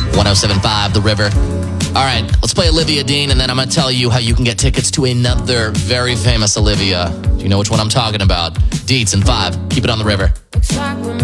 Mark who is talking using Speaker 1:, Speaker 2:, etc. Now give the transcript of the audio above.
Speaker 1: 107.5 The River. All right, let's play Olivia Dean, and then I'm going to tell you how you can get tickets to another very famous Olivia. Do you know which one I'm talking about? Deets in 5. Keep it on The River.